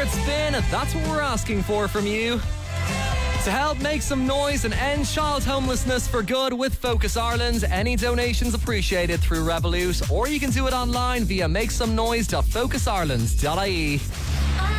it spin, that's what we're asking for from you. To help make some noise and end child homelessness for good with Focus Ireland, any donations appreciated through Revolut, or you can do it online via makesomenoise.focusIreland.ie.